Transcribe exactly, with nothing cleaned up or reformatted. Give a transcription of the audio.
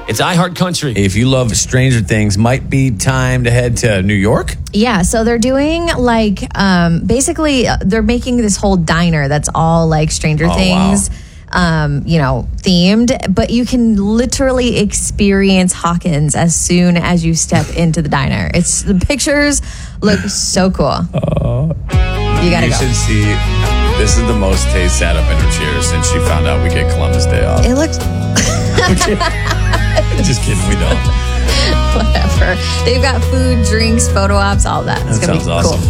It's iHeartCountry. If you love Stranger Things, might be time to head to New York. Yeah, so they're doing like um, basically uh, they're making this whole diner that's all like Stranger Oh, Things, um, you know, themed. But you can literally experience Hawkins as soon as you step into the diner. It's the pictures look so cool. Uh, you gotta you go. should see. This is the most Tay sat up in her chair since she found out we get Columbus Day off. It looks Just kidding, we don't. whatever. They've got food, drinks, photo ops, all that. It's That gonna be sounds awesome. cool.